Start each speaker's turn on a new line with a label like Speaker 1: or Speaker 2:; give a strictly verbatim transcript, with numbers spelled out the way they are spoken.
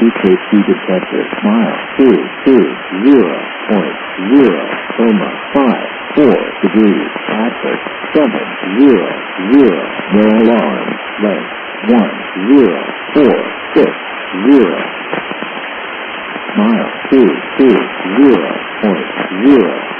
Speaker 1: safety detector. Mile two two zero point zero comma five four degrees. Access seven zero zero. No alarm. Length one zero four six zero. Mile two two zero point zero